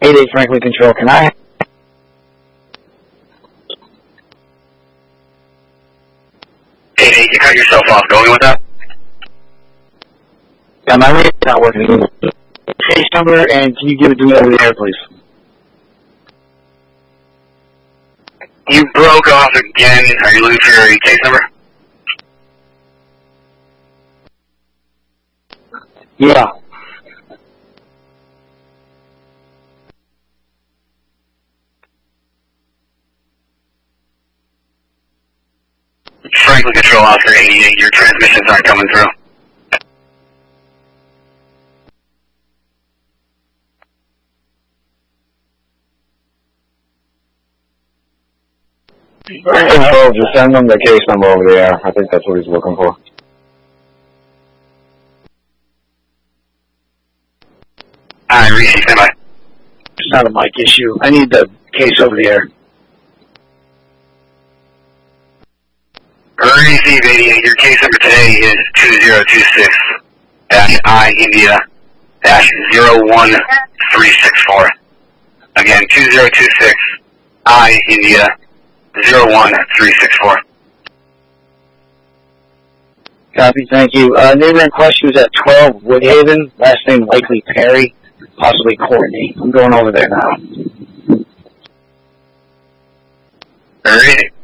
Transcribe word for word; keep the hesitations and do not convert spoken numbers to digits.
eight eight Franklin Control, can I... eight eight, you cut yourself off. Going with that? Yeah, my radio's not working anymore. Case number, and can you give it to me over the air, please? You broke off again. Are you looking for your case number? Yeah. Franklin Control, Oscar eighty-eight. Your transmissions aren't coming through. Control, just send them the case number over the air. I think that's what he's looking for. Alright, receive, stand by. It's not a mic issue. I need the case over the air. Receive eighty-eight. Your case number today is two zero two six I India zero one three six four. Again, two zero two six I India zero one three six four. Copy, thank you. Uh, neighbor in question was at twelve Woodhaven, last name likely Perry, possibly Courtney. I'm going over there now. Alright.